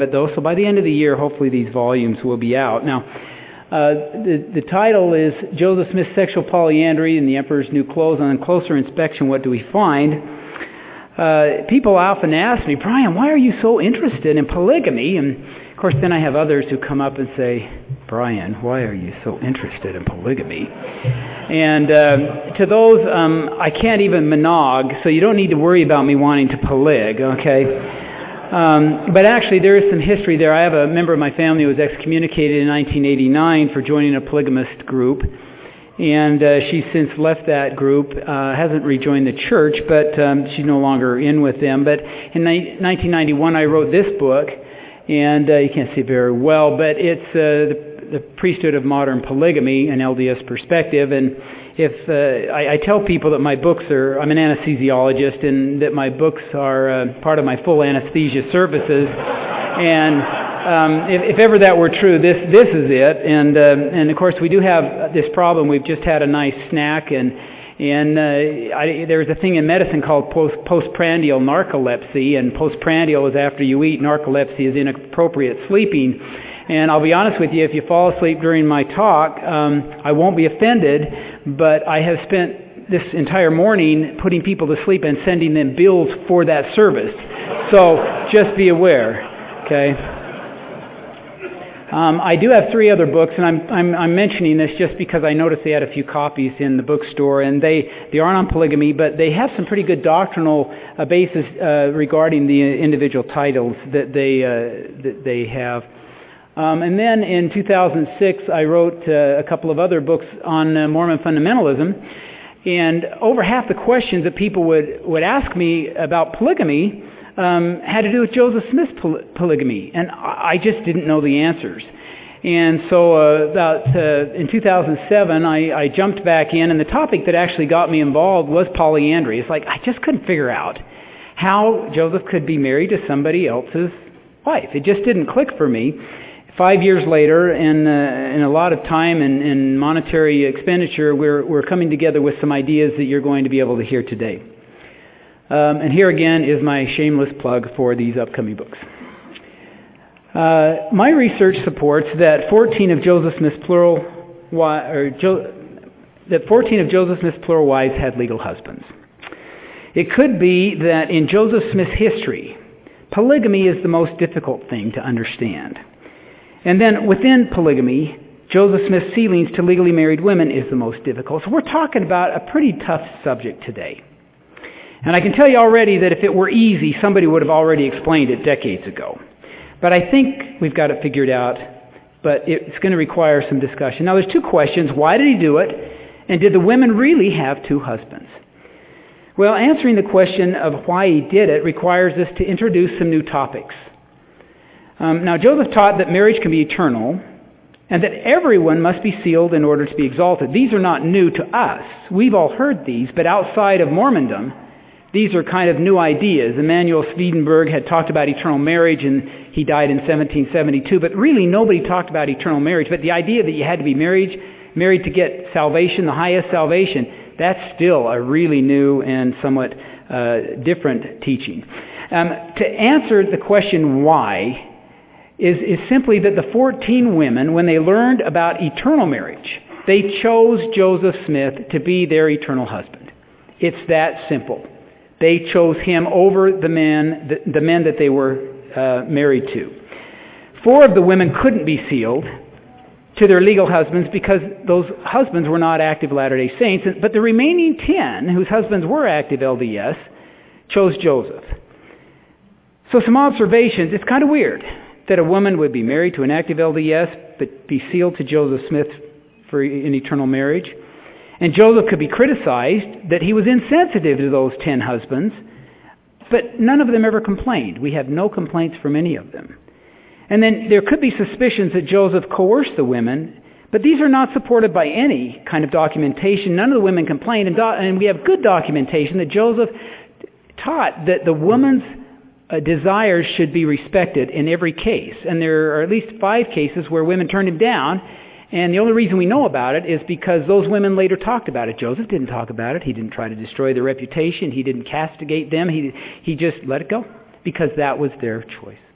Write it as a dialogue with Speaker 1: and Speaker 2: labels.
Speaker 1: though, so by the end of the year, hopefully these volumes will be out. Now, the title is Joseph Smith's Sexual Polyandry and the Emperor's New Clothes. On closer inspection, what do we find? People often ask me, Brian, why are you so interested in polygamy? And of course, then I have others who come up and say, Brian, why are you so interested in polygamy? And to those, I can't even monog, so you don't need to worry about me wanting to polyg, okay? But actually, there is some history there. I have a member of my family who was excommunicated in 1989 for joining a polygamist group. And she's since left that group, hasn't rejoined the church, but she's no longer in with them. But in 1991, I wrote this book, and you can't see it very well, but it's the Priesthood of Modern Polygamy, an LDS perspective. And if I tell people that my books are, I'm an anesthesiologist, and that my books are part of my full anesthesia services. And if ever that were true, this is it. And of course, we do have this problem. We've just had a nice snack, and there's a thing in medicine called postprandial narcolepsy, and postprandial is after you eat, narcolepsy is inappropriate sleeping. And I'll be honest with you, if you fall asleep during my talk, I won't be offended, but I have spent this entire morning putting people to sleep and sending them bills for that service. So just be aware, okay? I do have 3 other books, and I'm mentioning this just because I noticed they had a few copies in the bookstore, and they aren't on polygamy, but they have some pretty good doctrinal basis regarding the individual titles that they have. And then in 2006, I wrote a couple of other books on Mormon fundamentalism, and over half the questions that people would ask me about polygamy had to do with Joseph Smith's polygamy, and I just didn't know the answers. And so in 2007, I jumped back in, and the topic that actually got me involved was polyandry. It's like I just couldn't figure out how Joseph could be married to somebody else's wife. It just didn't click for me. 5 years later, and a lot of time and monetary expenditure, we're coming together with some ideas that you're going to be able to hear today. And here again is my shameless plug for these upcoming books. My research supports that 14 of Joseph Smith's plural wives had legal husbands. It could be that in Joseph Smith's history, polygamy is the most difficult thing to understand. And then within polygamy, Joseph Smith's sealings to legally married women is the most difficult. So we're talking about a pretty tough subject today. And I can tell you already that if it were easy, somebody would have already explained it decades ago. But I think we've got it figured out, but it's going to require some discussion. Now, there's 2 questions. Why did he do it? And did the women really have 2 husbands? Well, answering the question of why he did it requires us to introduce some new topics. Now, Joseph taught that marriage can be eternal, and that everyone must be sealed in order to be exalted. These are not new to us. We've all heard these, but outside of Mormondom, these are kind of new ideas. Emanuel Swedenborg had talked about eternal marriage, and he died in 1772, but really nobody talked about eternal marriage. But the idea that you had to be married to get salvation, the highest salvation, that's still a really new and somewhat different teaching. To answer the question why, is simply that the 14 women, when they learned about eternal marriage, they chose Joseph Smith to be their eternal husband. It's that simple. They chose him over the men that they were married to. 4 of the women couldn't be sealed to their legal husbands because those husbands were not active Latter-day Saints, but the remaining 10, whose husbands were active LDS, chose Joseph. So some observations. It's kind of weird that a woman would be married to an active LDS but be sealed to Joseph Smith for an eternal marriage. And Joseph could be criticized that he was insensitive to those 10 husbands, but none of them ever complained. We have no complaints from any of them. And then there could be suspicions that Joseph coerced the women, but these are not supported by any kind of documentation. None of the women complained, and we have good documentation that Joseph taught that the woman's desires should be respected in every case. And there are at least 5 cases where women turned him down, and the only reason we know about it is because those women later talked about it. Joseph didn't talk about it. He didn't try to destroy their reputation. He didn't castigate them. He just let it go because that was their choice.